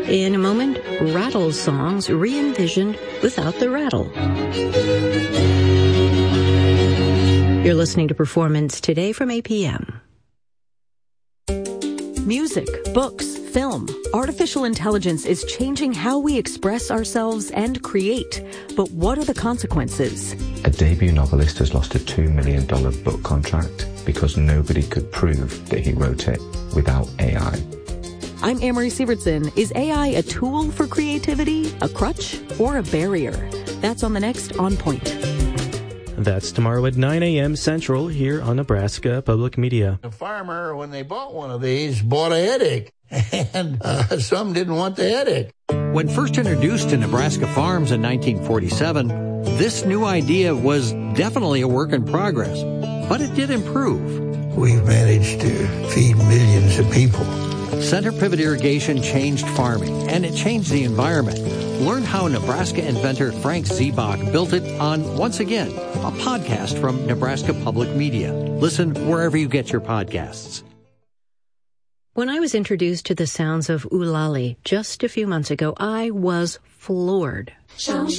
In a moment, rattle songs re-envisioned without the rattle. You're listening to Performance Today from APM. Music, books, film. Artificial intelligence is changing how we express ourselves and create. But what are the consequences? A debut novelist has lost a $2 million book contract because nobody could prove that he wrote it without AI. I'm Amory Sievertson. Is AI a tool for creativity, a crutch, or a barrier? That's on the next On Point. That's tomorrow at 9 a.m. Central here on Nebraska Public Media. A farmer, when they bought one of these, bought a headache, and some didn't want the headache. When first introduced to Nebraska farms in 1947, this new idea was definitely a work in progress, but it did improve. We've managed to feed millions of people. Center pivot irrigation changed farming, and it changed the environment. Learn how Nebraska inventor Frank Ziebach built it on, once again, a podcast from Nebraska Public Media. Listen wherever you get your podcasts. When I was introduced to the sounds of Ulali just a few months ago, I was floored.